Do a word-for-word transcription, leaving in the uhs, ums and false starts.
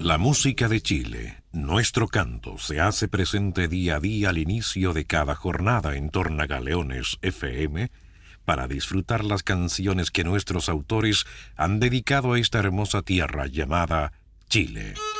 La música de Chile, nuestro canto, se hace presente día a día al inicio de cada jornada en Tornagaleones F M para disfrutar las canciones que nuestros autores han dedicado a esta hermosa tierra llamada Chile.